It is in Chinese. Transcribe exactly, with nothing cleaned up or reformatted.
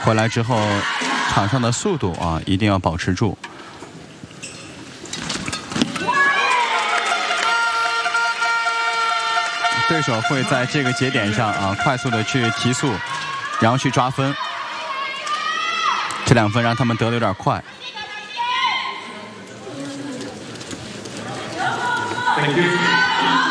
回来之后，场上的速度啊一定要保持住。对手会在这个节点上啊快速的去提速，然后去抓分。这两分让他们得的有点快。 Thank you.